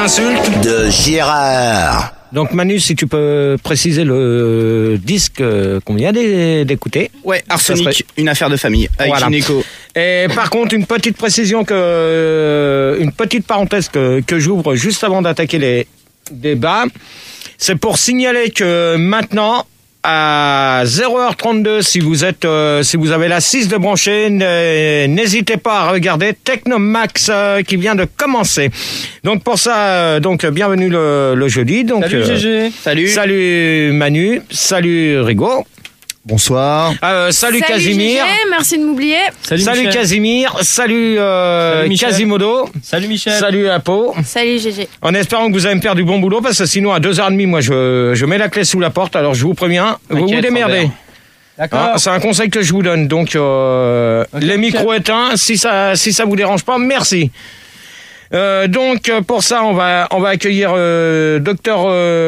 insulte de Gérard. Donc Manu, si tu peux préciser le disque qu'on vient d'écouter. Ouais, Arsenic, une affaire de famille, avec Gynéco. Et par contre, une petite précision, une petite parenthèse que j'ouvre juste avant d'attaquer les débats, c'est pour signaler que maintenant, à 0h32, si vous avez la 6 de brancher, n'hésitez pas à regarder Technomax qui vient de commencer. Donc pour ça, bienvenue le jeudi. Donc, salut GG. Salut Manu. Salut Rigo. Bonsoir. Salut Casimir. GG, merci de m'oublier. Salut Casimir. Salut Quasimodo. Salut Michel. Salut Apo. Salut GG. En espérant que vous allez me faire du bon boulot, parce que sinon à 2h30, moi je mets la clé sous la porte. Alors je vous préviens, vous vous démerdez. D'accord. C'est un conseil que je vous donne. Donc les micros éteints, si ça vous dérange pas, merci. Donc pour ça, on va accueillir docteur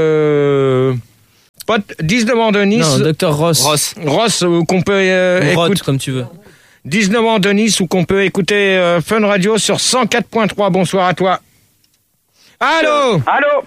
Pote, 19 ans de Nice. Non, docteur Ross. Ross, qu'on peut écouter comme tu veux. 19 ans de Nice, où qu'on peut écouter Fun Radio sur 104.3. Bonsoir à toi. Allô.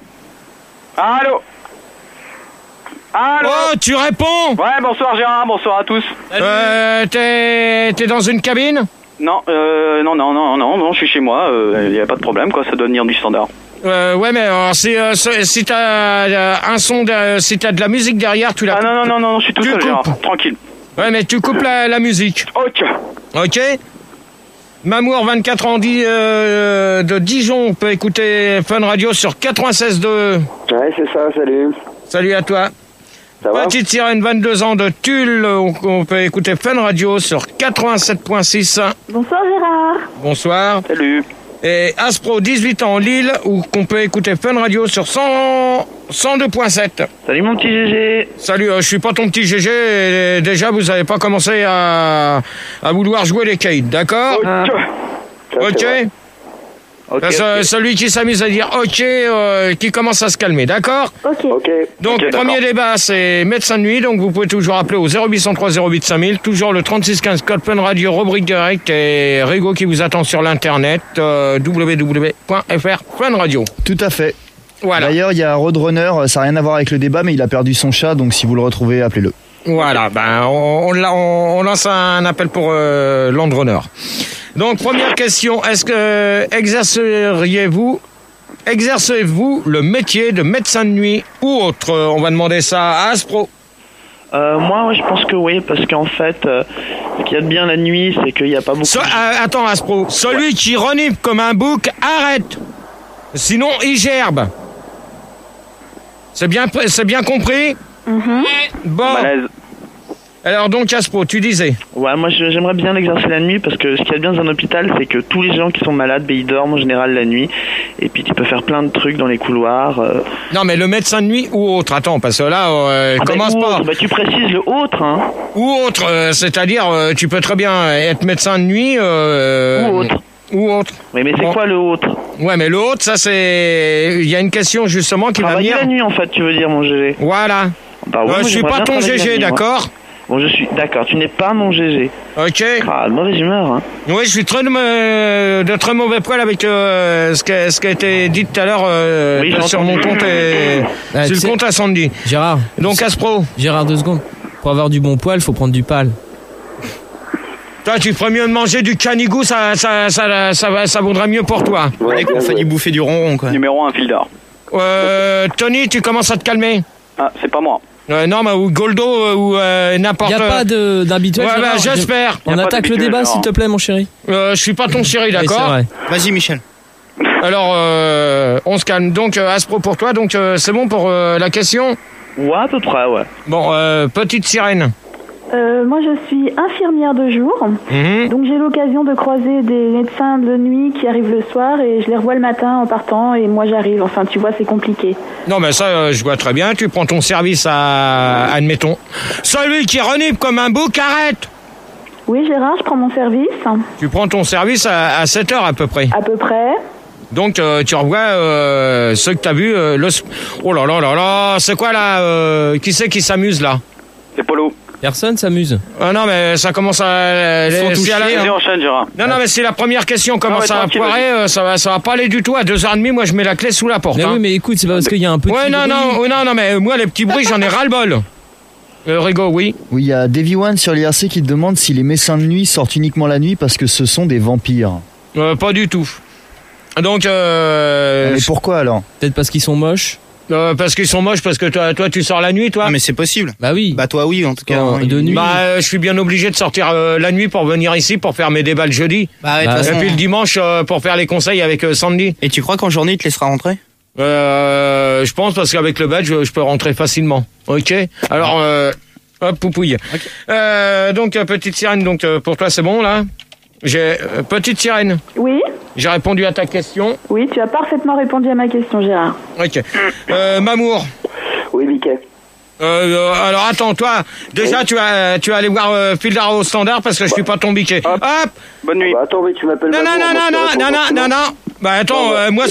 Oh, tu réponds. Ouais, bonsoir Gérard, bonsoir à tous. T'es dans une cabine? Non, je suis chez moi, y a pas de problème, quoi, ça doit venir du standard. Ouais, mais alors, si t'as un son, si t'as de la musique derrière, tu la coupes. Ah non, je suis tout seul, Gérard, tranquille. Ouais, mais tu coupes la musique. Ok. Mamour, 24 ans, de Dijon, on peut écouter Fun Radio sur 96.2. Ouais, c'est ça, salut. Salut à toi. Ça va ? Petite Sirène, 22 ans, de Tulle, on peut écouter Fun Radio sur 87.6. Bonsoir Gérard. Bonsoir. Salut. Et Aspro, 18 ans, Lille, où qu'on peut écouter Fun Radio sur 102.7. Salut mon petit GG. Salut, je suis pas ton petit GG, et déjà vous avez pas commencé à vouloir jouer les Kate, d'accord? Ok. Celui qui s'amuse à dire ok, qui commence à se calmer, d'accord? Ok. Donc, premier débat, c'est médecin de nuit, donc vous pouvez toujours appeler au 0803 08 5000, toujours le 3615 code Fun Radio, rubrique direct, et Rigo qui vous attend sur l'internet, www.fr Fun Radio. Tout à fait. Voilà. D'ailleurs, il y a Roadrunner, ça n'a rien à voir avec le débat, mais il a perdu son chat, donc si vous le retrouvez, appelez-le. Voilà, on lance un appel pour Landrunner. Donc, première question, est-ce que exercez-vous le métier de médecin de nuit ou autre? On va demander ça à Aspro. Moi, je pense que oui, parce qu'en fait, ce qu'il y a de bien la nuit, c'est qu'il n'y a pas beaucoup... Attends, Aspro, celui qui renifle comme un bouc, arrête. Sinon, il gerbe. C'est bien compris? Bon. Malaise. Alors donc, Aspro, tu disais? Ouais, moi j'aimerais bien l'exercer la nuit, parce que ce qu'il y a de bien dans un hôpital, c'est que tous les gens qui sont malades, ils dorment en général la nuit, et puis tu peux faire plein de trucs dans les couloirs. Non, mais le médecin de nuit ou autre? Attends, parce que là, commence pas. Tu précises le autre, hein. Ou autre, c'est-à-dire, tu peux très bien être médecin de nuit... Ou autre. Oui, mais c'est quoi le autre? Ouais, mais le autre, ça c'est... Il y a une question justement qui va venir... Travailler la nuit, en fait, tu veux dire, mon GG. Voilà. Je suis pas ton GG, d'accord? Bon, je suis d'accord, tu n'es pas mon GG. Ok. Mauvaise humeur, hein. Oui, je suis de très mauvais poil avec ce qui a été dit tout à l'heure sur mon compte et sur le compte à Sandy. Gérard. Donc, Aspro. Gérard, 2 secondes. Pour avoir du bon poil, faut prendre du pal. Toi, tu ferais mieux de manger du canigou, ça vaudrait mieux pour toi. Ouais, on fait du bouffer du ronron, quoi. Numéro 1, fil d'or. Tony, tu commences à te calmer? Ah, c'est pas moi. Non, mais ou Goldo ou n'importe. Il n'y a pas d'habituel. Ouais, j'espère. On attaque le débat, s'il te plaît, mon chéri. Je suis pas ton chéri, d'accord? Oui, c'est vrai. Vas-y, Michel. Alors, on se calme. Donc, Aspro pour toi. Donc, c'est bon pour la question? Ouais, à peu près, ouais. Bon, petite sirène. Moi, je suis infirmière de jour, donc j'ai l'occasion de croiser des médecins de nuit qui arrivent le soir et je les revois le matin en partant et moi j'arrive. Enfin, tu vois, c'est compliqué. Non, mais ça, je vois très bien. Tu prends ton service à, admettons, celui qui renifle comme un bouc, arrête. Oui, Gérard, je prends mon service. Tu prends ton service à 7h à peu près. À peu près. Donc, tu revois ceux que t'as vus. Oh là là là là, c'est quoi là qui c'est qui s'amuse là? C'est Polo. Personne s'amuse. Ah non, mais ça commence à... Vas-y, enchaîne, Gérard. Non, mais si la première question commence à poirer, ça va pas aller du tout. À 2h30, moi, je mets la clé sous la porte. Mais oui, mais écoute, c'est pas parce qu'il y a un petit bruit. Non, mais moi, les petits bruits, j'en ai ras-le-bol. Rigo, oui. Oui, il y a Davy One sur l'IRC qui te demande si les médecins de nuit sortent uniquement la nuit parce que ce sont des vampires. Pas du tout. Donc... Mais pourquoi alors ? Peut-être parce qu'ils sont moches. Parce qu'ils sont moches, parce que toi tu sors la nuit, toi. Ah, mais c'est possible. Bah oui. Bah toi oui, en tout cas. De nuit. Bah je suis bien obligé de sortir la nuit pour venir ici pour faire mes débats le jeudi. Bah ouais, de toute façon, et puis le dimanche pour faire les conseils avec Sandy. Et tu crois qu'en journée il te laissera rentrer ? Je pense parce qu'avec le badge je peux rentrer facilement. Ok. Alors hop poupouille. Okay. Donc petite sirène, donc pour toi c'est bon là. J'ai petite sirène. Oui. J'ai répondu à ta question. Oui, tu as parfaitement répondu à ma question, Gérard. Ok. Mamour. Oui, Mickey. Alors attends, toi, déjà tu vas aller voir Fildar au standard parce que je suis pas ton biquet. Hop. Bonne nuit. Bah, attends, mais tu m'appelles Non. Bah attends, moi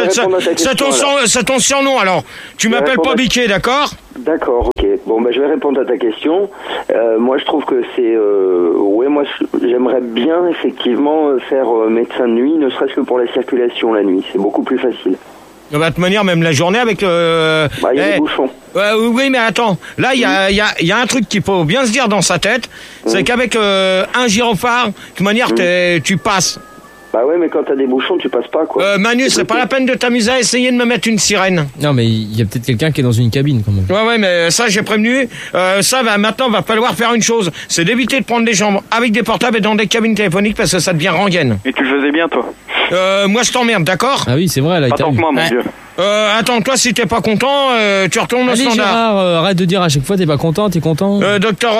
c'est ton surnom alors. Tu m'appelles pas biquet, d'accord ? D'accord, ok. Bon, bah je vais répondre à ta question. Moi, je trouve que c'est... moi, j'aimerais bien, effectivement, faire médecin de nuit, ne serait-ce que pour la circulation la nuit. C'est beaucoup plus facile. De toute manière, même la journée avec le... il y a des bouchons. Oui, mais attends. Là, il y a un truc qu'il faut bien se dire dans sa tête. C'est qu'avec un gyrophare, de toute manière, tu passes. Bah ouais, mais quand t'as des bouchons, tu passes pas, quoi. Manu, c'est pas la peine de t'amuser à essayer de me mettre une sirène. Non, mais il y a peut-être quelqu'un qui est dans une cabine, quand même. Ouais, mais ça, j'ai prévenu. Maintenant, va falloir faire une chose. C'est d'éviter de prendre des gens avec des portables et dans des cabines téléphoniques parce que ça devient rengaine. Et tu le faisais bien, toi. Moi, je t'emmerde, d'accord ? Ah oui, c'est vrai, là, il t'a eu. Moi, mon Dieu. Attends, toi, si t'es pas content, tu retournes au standard. Gérard, arrête de dire à chaque fois t'es pas content, t'es content. Docteur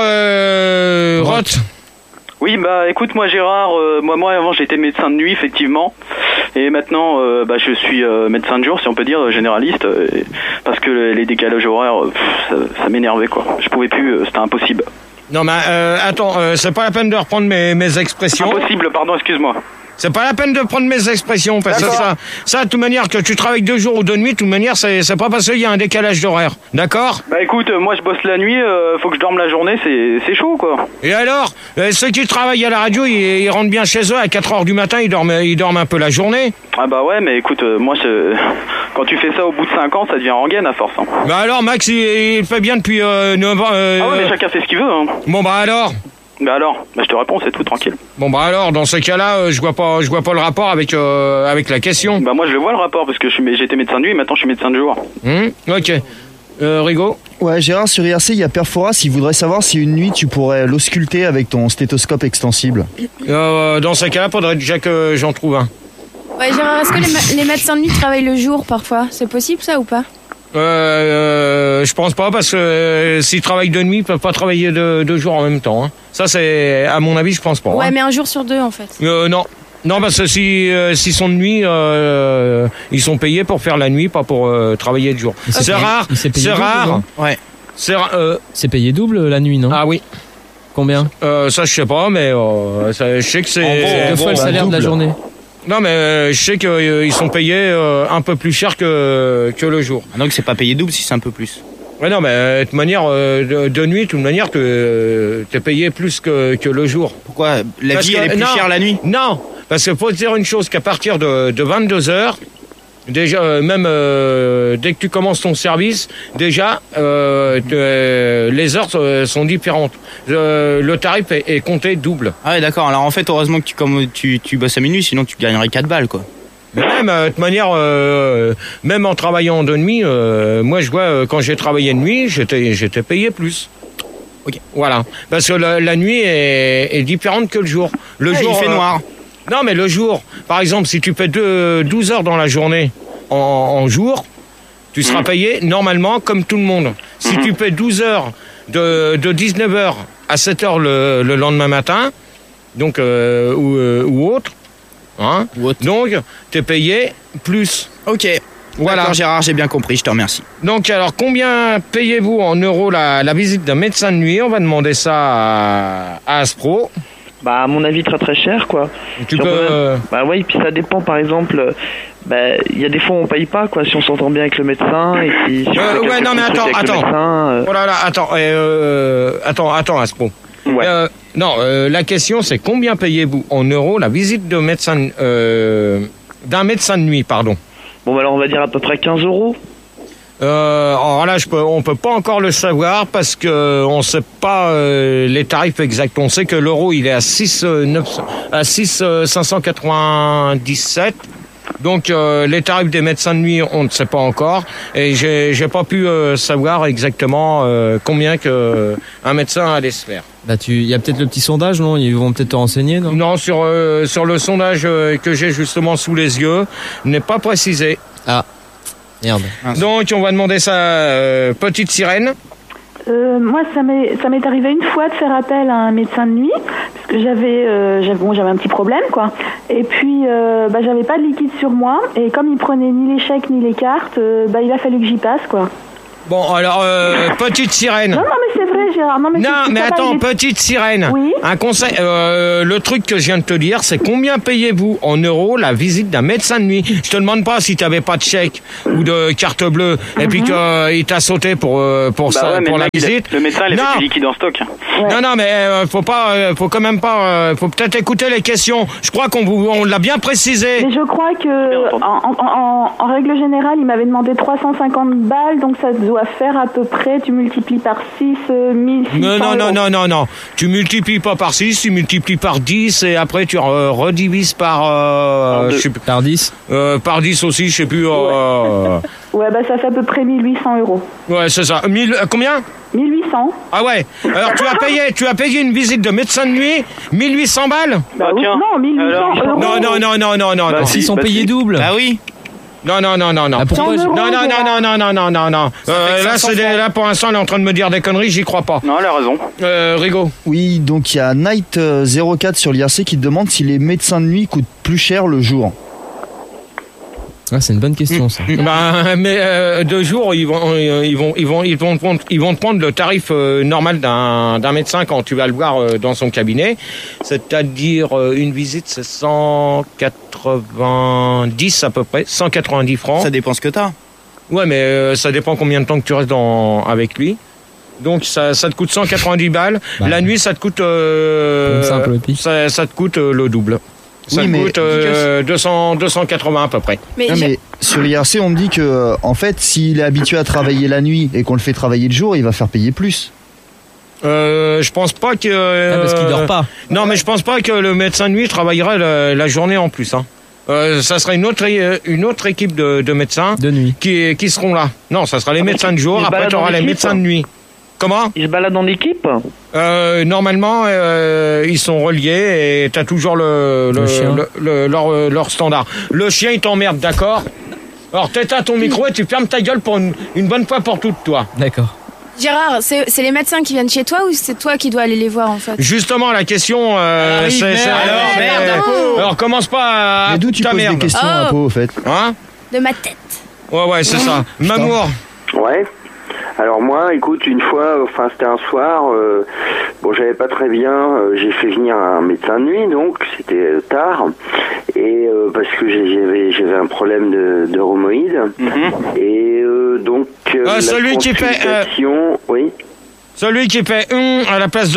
Roth. Oui, bah écoute, moi Gérard, moi avant j'étais médecin de nuit effectivement, et maintenant je suis médecin de jour, si on peut dire, généraliste, parce que les décalages horaires, ça m'énervait quoi. Je pouvais plus, c'était impossible. Non mais attends, c'est pas la peine de reprendre mes expressions. Impossible, pardon, excuse-moi. C'est pas la peine de prendre mes expressions parce que ça de toute manière que tu travailles 2 jours ou 2 nuits, de toute manière c'est pas parce qu'il y a un décalage d'horaire, d'accord ? Bah écoute, moi je bosse la nuit, faut que je dorme la journée, c'est chaud quoi. Et alors, ceux qui travaillent à la radio, ils rentrent bien chez eux à 4h du matin, ils dorment un peu la journée. Ah bah ouais, mais écoute, moi quand tu fais ça au bout de 5 ans, ça devient rengaine à force. Hein. Bah alors Max, il fait bien depuis 9 ans. Ah ouais, mais chacun fait ce qu'il veut. Hein. Bon bah alors. Je te réponds, c'est tout tranquille. Bon bah alors, dans ce cas-là, je vois pas le rapport avec la question. Bah moi je le vois le rapport parce que j'étais médecin de nuit et maintenant je suis médecin de jour. Ok. Rigo ? Ouais, Gérard, sur IRC, il y a Perforas, il voudrait savoir si une nuit tu pourrais l'ausculter avec ton stéthoscope extensible. Dans ce cas-là, faudrait déjà que j'en trouve un. Ouais, Gérard, est-ce que les médecins de nuit travaillent le jour parfois ? C'est possible ça ou pas ? Je pense pas parce que s'ils travaillent de nuit, ils peuvent pas travailler de jour en même temps. Hein. Ça c'est, à mon avis, je pense pas. Ouais, mais un jour sur 2 en fait. Non, parce que s'ils sont de nuit, ils sont payés pour faire la nuit, pas pour travailler de jour. Okay. C'est rare. C'est rare. Ouais. C'est payé double la nuit, non ? Ah oui. Combien ? Ça je sais pas, mais je sais que c'est 2 fois le salaire de la journée. Non, mais je sais qu'ils sont payés un peu plus cher que le jour. Ah, donc c'est pas payé double si c'est un peu plus. Ouais, non, mais de toute manière, de nuit, de toute manière, t'es payé plus que le jour. Pourquoi ? La vie, elle est plus chère la nuit ? Non, parce qu'il faut te dire une chose, qu'à partir de 22h, déjà, même dès que tu commences ton service, déjà, les heures sont différentes. Le tarif est compté double. Ah ouais, d'accord. Alors en fait, heureusement que tu bosses à minuit, sinon tu gagnerais 4 balles, quoi. Même, de toute manière, même en travaillant de nuit, moi je vois, quand j'ai travaillé de nuit, j'étais payé plus. Ok. Voilà. Parce que la nuit est différente que le jour. Le jour, il fait noir. Non, mais le jour, par exemple, si tu fais 12 heures dans la journée en jour, tu seras payé normalement comme tout le monde. Si tu fais 12 heures de 19h à 7h le lendemain matin, donc ou autre, hein, donc tu es payé plus. Ok. Voilà. D'accord, Gérard, j'ai bien compris, je te remercie. Donc alors, combien payez-vous en euros la visite d'un médecin de nuit ? On va demander ça à Aspro. Bah, à mon avis, très très cher, quoi. Tu peux... Bah oui, puis ça dépend, par exemple... il y a des fois où on paye pas, quoi, si on s'entend bien avec le médecin, et puis... Si on ouais, non, mais attends. Médecin, Oh là là, attends, Aspo. Ouais. Non, la question, c'est combien payez-vous en euros la visite de médecin, d'un médecin de nuit, pardon. Bon, bah alors on va dire à peu près 15 €. Alors là, on peut pas encore le savoir parce que on sait pas les tarifs exacts. On sait que l'euro il est à 6,597. Donc les tarifs des médecins de nuit, on ne sait pas encore. Et j'ai pas pu savoir exactement combien que un médecin allait se faire. Bah il y a peut-être le petit sondage, non? Ils vont peut-être te renseigner, non? Non, sur le sondage que j'ai justement sous les yeux, n'est pas précisé. Ah. Merde. Donc on va demander ça petite sirène. Moi, ça m'est arrivé une fois de faire appel à un médecin de nuit parce que j'avais un petit problème, quoi. Et puis, j'avais pas de liquide sur moi et comme il prenait ni les chèques ni les cartes, il a fallu que j'y passe, quoi. Bon, alors, petite sirène. Non, mais c'est vrai, Gérard. Non, mais attends, petite sirène. Oui. Un conseil, le truc que je viens de te dire, c'est combien payez-vous en euros la visite d'un médecin de nuit? Je te demande pas si t'avais pas de chèque ou de carte bleue et puis qu'il t'a sauté pour la visite. Le médecin, il a du liquide en stock. Ouais. Non, mais faut quand même pas, faut peut-être écouter les questions. Je crois qu'on l'a bien précisé. Mais je crois que, en règle générale, il m'avait demandé 350 balles, donc ça doit faire à peu près, tu multiplies par 6, 1600 €. Non. Tu multiplies pas par 6, tu multiplies par 10 et après tu redivises par... par 10 par 10 aussi, je sais plus... Ouais, ça fait à peu près 1800 €. Ouais, c'est ça. Combien 1800. Ah ouais. Alors tu as payé une visite de médecin de nuit 1800 balles. Oui, non, 1800 €. Non. S'ils sont payés double. Ah oui. Non. Ah, pourquoi Non. Là, pour l'instant, elle est en train de me dire des conneries, j'y crois pas. Non, elle a raison. Rigaud. Oui, donc il y a Night04 sur l'IRC qui te demande si les médecins de nuit coûtent plus cher le jour. Ah, c'est une bonne question, ça. Mais de jour, ils vont te prendre le tarif normal d'un médecin quand tu vas le voir dans son cabinet. C'est-à-dire une visite, c'est 190 à peu près, 190 francs. Ça dépend ce que t'as. Ouais, mais ça dépend combien de temps que tu restes avec lui. Donc ça te coûte 190 balles. La nuit, ça te coûte ça te coûte le double. Ça coûte 280 à peu près. Mais sur l'IRC, on me dit que en fait, s'il est habitué à travailler la nuit et qu'on le fait travailler le jour, il va faire payer plus. Je pense pas que... parce qu'il dort pas. Non, mais je pense pas que le médecin de nuit travaillerait la journée en plus. Hein. Ça serait une autre équipe de médecins de nuit qui seront là. Non, ça sera les médecins de jour. Après, tu auras les médecins de nuit. Comment? Ils se baladent en équipe? Normalement, ils sont reliés et t'as toujours leur standard. Le chien, il t'emmerde, d'accord? Alors, t'éteins ton micro et tu fermes ta gueule pour une bonne fois pour toutes, toi. D'accord. Gérard, c'est les médecins qui viennent chez toi ou c'est toi qui dois aller les voir, en fait? Justement, la question, alors, commence pas à... Mais d'où tu poses des questions un peu, au fait? Hein? De ma tête. Ouais, c'est ça. Mamour. Ouais. Alors moi, écoute, une fois, c'était un soir, j'avais pas très bien, j'ai fait venir un médecin de nuit, donc c'était tard, et parce que j'avais un problème de rhumoïde, et donc celui qui fait oui. Celui qui fait à la place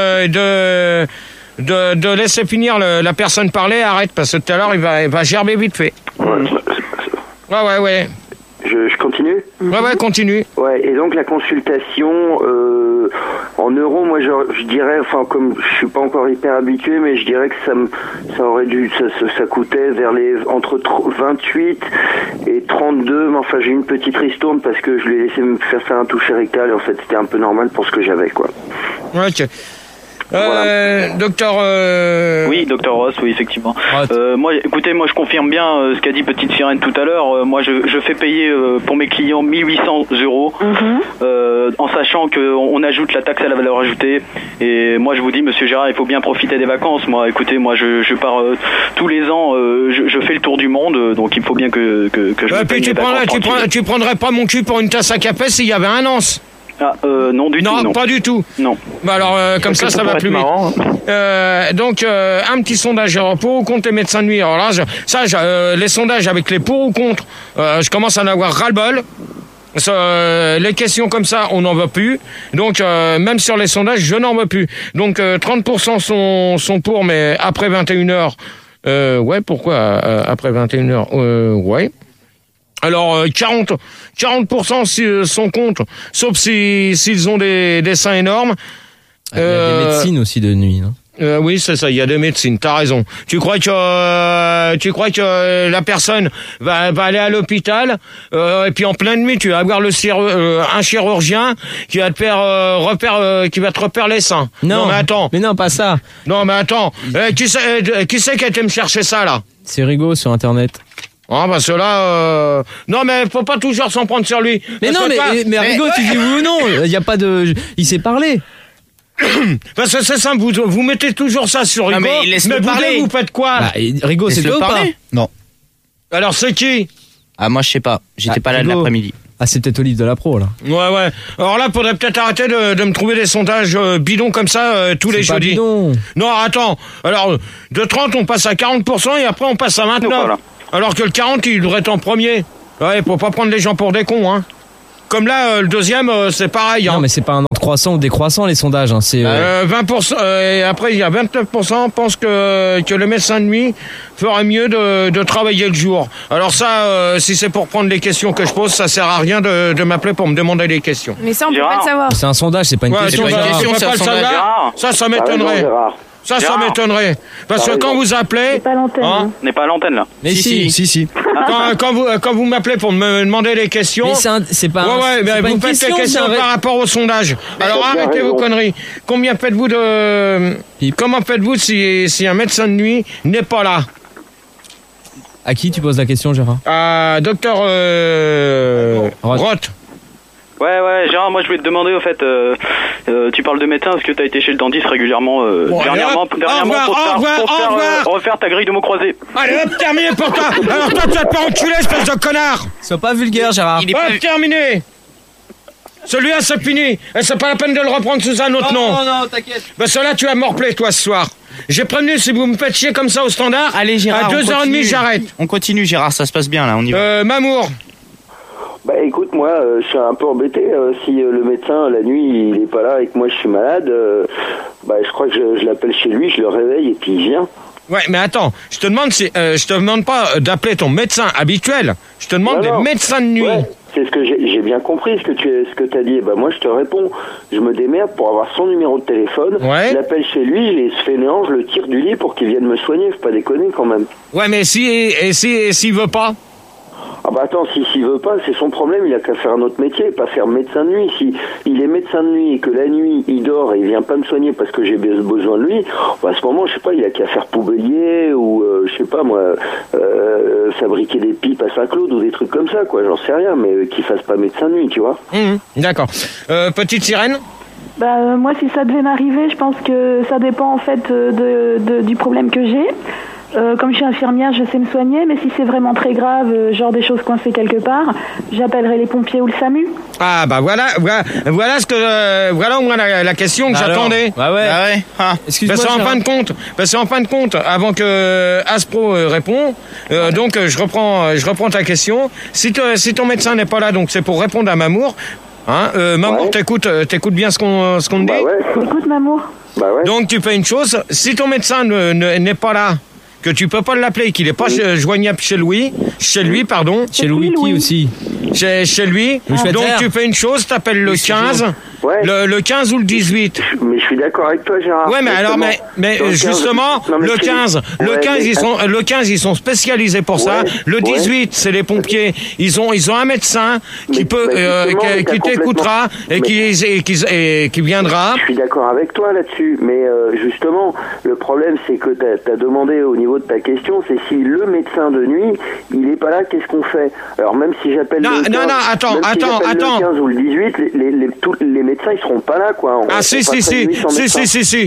de laisser finir la personne parler, arrête, parce que tout à l'heure il va gerber vite fait. Ouais. Je continue? Ouais, continue. Ouais, et donc la consultation en euros, moi je dirais, comme je suis pas encore hyper habitué, mais je dirais que ça coûtait entre 28 et 32, mais enfin j'ai eu une petite ristourne parce que je l'ai laissé me faire un toucher rectal et en fait c'était un peu normal pour ce que j'avais, quoi. Ok. Voilà. Docteur... Oui, Docteur Ross, oui, effectivement. Moi, écoutez, je confirme bien ce qu'a dit Petite Sirène tout à l'heure. Moi, je fais payer pour mes clients 1800 €, en sachant qu'on ajoute la taxe à la valeur ajoutée. Et moi, je vous dis, Monsieur Gérard, il faut bien profiter des vacances. Moi, écoutez, je pars tous les ans, je fais le tour du monde, donc il faut bien que je... puis tu prendrais pas mon cul pour une tasse à café s'il y avait un an. Ah, non du tout. Non, pas du tout. Non. Bah alors, comme ça va plus vite. Donc, un petit sondage pour ou contre les médecins de nuit. Alors là, les sondages avec les pour ou contre, je commence à en avoir ras-le-bol. Les questions comme ça, on n'en veut plus. Donc, même sur les sondages, je n'en veux plus. Donc, 30% sont pour, mais après 21h... ouais, pourquoi après 21h ouais. Alors 40% sont contre, sauf s'ils ont des seins énormes. Il y a des médecines aussi de nuit, non? Oui, c'est ça, il y a des médecines, t'as raison. Tu crois que la personne va aller à l'hôpital et puis en pleine nuit, tu vas avoir un chirurgien qui va te qui va te repérer les seins. Non, mais attends. Mais non, pas ça. Non, mais attends. Qui c'est qui a été me chercher ça, là? C'est Rigaud sur Internet. Ah, bah, cela, non, mais faut pas toujours s'en prendre sur lui. Mais non, mais Rigaud, tu dis oui ou non? Il y a pas de, il sait parler. Parce que c'est simple, vous mettez toujours ça sur Rigaud, mais vous faites quoi? Bah, Rigaud, c'est toi ou pas? Non. Alors c'est qui? Ah, moi je sais pas, j'étais pas là de l'après-midi. Ah, c'est peut-être Olive de la Pro, là. Ouais. Alors là, faudrait peut-être arrêter de me trouver des sondages bidons comme ça tous les jeudis. Bidon. Non, attends. Alors, de 30, on passe à 40% et après on passe à 29. Voilà. Alors que le 40, il devrait être en premier. Ouais, faut pas prendre les gens pour des cons, hein. Comme là, le deuxième, c'est pareil. Non, mais c'est pas un ordre croissant ou décroissant, les sondages. Hein, c'est 20%. Et après, il y a 29% pensent que le médecin de nuit ferait mieux de travailler le jour. Alors ça, si c'est pour prendre les questions que je pose, ça sert à rien de m'appeler pour me demander des questions. Mais ça, on peut pas le savoir. C'est un sondage, c'est pas une question. C'est pas une question, c'est un sondage. Ça m'étonnerait. Ça m'étonnerait. Parce que quand vous appelez... C'est pas l'antenne. On n'est pas à l'antenne, là. Mais si. Quand vous m'appelez pour me demander les questions... Mais c'est pas... Ouais, mais vous faites les questions par rapport au sondage. Alors arrêtez vos conneries. Comment faites-vous si un médecin de nuit n'est pas là? À qui tu poses la question, Gérard? À docteur Roth. Ouais, Gérard, moi je voulais te demander au fait, tu parles de médecin, est-ce que t'as été chez le dentiste régulièrement dernièrement pour refaire ta grille de mots croisés? Allez hop, terminé pour toi. Alors toi tu vas te faire enculer, espèce de connard. Sois pas vulgaire, Gérard. Hop, terminé. Celui-là c'est fini, et c'est pas la peine de le reprendre sous un autre nom. Non, t'inquiète. Ben celui-là tu vas me replayer toi ce soir. J'ai prévenu, si vous me faites chier comme ça au standard, allez Gérard, à 2h30 j'arrête. On continue Gérard, ça se passe bien là, on y va. Mamour. Bah écoute, moi je suis un peu embêté si le médecin la nuit il est pas là et que moi je suis malade, bah je crois que je l'appelle chez lui, je le réveille et puis il vient. Ouais, mais attends, je te demande pas d'appeler ton médecin habituel, je te demande des médecins de nuit. Ouais, c'est ce que j'ai bien compris ce que t'as dit. Bah moi je te réponds, je me démerde pour avoir son numéro de téléphone, je l'appelle chez lui, je les fainéants, je le tire du lit pour qu'il vienne me soigner, faut pas déconner quand même. Ouais, mais s'il veut pas? Ah bah attends, s'il veut pas, c'est son problème, il a qu'à faire un autre métier, pas faire médecin de nuit. Si il est médecin de nuit et que la nuit il dort et il vient pas me soigner parce que j'ai besoin de lui, bah à ce moment, je sais pas, il a qu'à faire poubelier ou je sais pas moi, fabriquer des pipes à Saint-Claude ou des trucs comme ça, quoi, j'en sais rien, mais qu'il fasse pas médecin de nuit, tu vois. D'accord. Petite sirène? Bah moi, si ça devait m'arriver, je pense que ça dépend en fait du problème que j'ai. Comme je suis infirmière, je sais me soigner, mais si c'est vraiment très grave, genre des choses coincées quelque part, j'appellerai les pompiers ou le SAMU. Ah bah voilà ce que voilà au moins la question que j'attendais. Bah ouais. Ah. Excuse-moi. C'est en fin de compte, avant que Aspro répond. Donc je reprends ta question. Si ton médecin n'est pas là, donc c'est pour répondre à Mamour. Hein, Mamour, t'écoutes bien ce qu'on te dit. Ouais. Écoute, Mamour. Bah ouais. Donc tu fais une chose. Si ton médecin n'est pas là, que tu peux pas l'appeler, qu'il est pas joignable chez lui, chez Louis aussi. Chez lui. Donc tu fais une chose, t'appelles le 15, le 15 ou le 18. Mais je suis d'accord avec toi, Gérard. Ouais, mais alors, justement, le 15, ils sont spécialisés pour ça. Le 18, c'est les pompiers. Ils ont un médecin qui t'écoutera et qui viendra. Je suis d'accord avec toi là-dessus, mais justement, le problème, c'est que t'as demandé au niveau de ta question, c'est si le médecin de nuit, il est pas là, qu'est-ce qu'on fait? Alors même si j'appelle le 15 ou le 18, les médecins ils seront pas là quoi. Ah si. Je suis non, je suis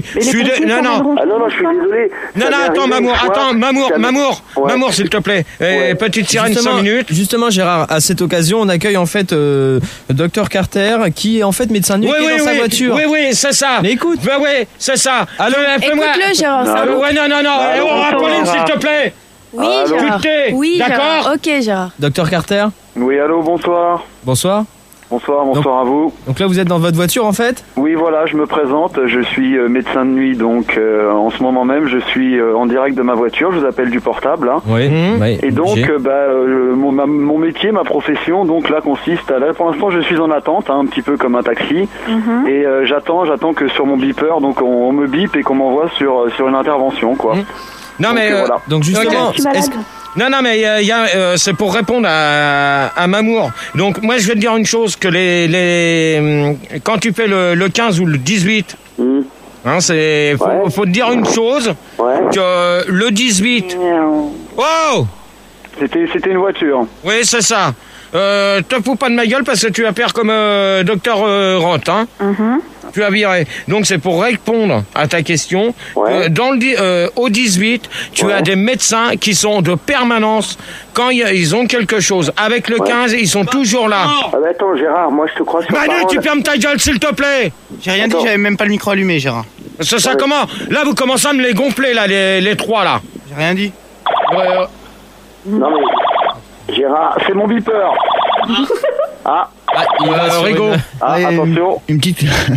désolé. Non, attends, Mamour, s'il te plaît. Petite sirène, 5 minutes. Justement, Gérard, à cette occasion, on accueille en fait Dr Carter, qui est en fait médecin de nuit, qui est dans sa voiture. Oui, c'est ça. Mais écoute. Oui, c'est ça. Allô, écoute-le, Gérard. Non. Pauline, s'il te plaît. Oui, Gérard. Oui, d'accord. Ok, Gérard. Dr Carter. Oui, allô, bonsoir. Bonsoir. Bonsoir à vous. Donc là, vous êtes dans votre voiture en fait ? Oui, voilà, je me présente. Je suis médecin de nuit, donc en ce moment même, je suis en direct de ma voiture. Je vous appelle du portable. Hein. Oui. Et donc, mon métier, ma profession, donc là consiste à pour l'instant, je suis en attente, un petit peu comme un taxi, et j'attends que sur mon beeper, donc on me bip et qu'on m'envoie sur une intervention, quoi. Non, mais voilà. Donc justement, non, mais c'est pour répondre à Mamour. Donc, moi, je vais te dire une chose, que quand tu fais le 15 ou le 18, hein, faut te dire une chose, que le 18... Oh! C'était une voiture. Oui, c'est ça. Te fous pas de ma gueule parce que tu vas faire comme Docteur Roth, hein. Tu as viré. Donc c'est pour répondre à ta question. Au 18, tu as des médecins qui sont de permanence quand ils ont quelque chose. Avec le 15, ils sont toujours là. Ah bah attends, Gérard, moi je te crois sur Manu, tu fermes ta gueule, s'il te plaît. J'ai rien dit, j'avais même pas le micro allumé, Gérard. C'est ça, comment? Là, vous commencez à me les gonfler, là, les trois, là. J'ai rien dit. Non mais... Gérard, c'est mon beeper. il va Rigaud. Attention. Une petite...